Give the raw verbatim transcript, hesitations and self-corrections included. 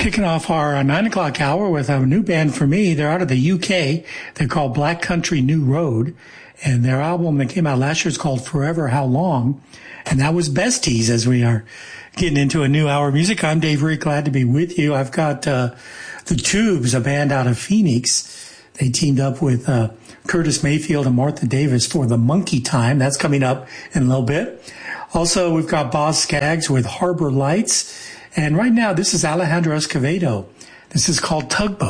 Kicking off our uh, nine o'clock hour with a new band for me. They're out of the U K. They're called Black Country New Road. And their album that came out last year is called Forever How Long. And that was Besties as we are getting into a new hour of music. I'm Dave Reed, glad to be with you. I've got uh, The Tubes, a band out of Phoenix. They teamed up with uh, Curtis Mayfield and Martha Davis for The Monkey Time. That's coming up in a little bit. Also, we've got Boz Scaggs with Harbor Lights. And right now, this is Alejandro Escovedo. This is called Tugboat.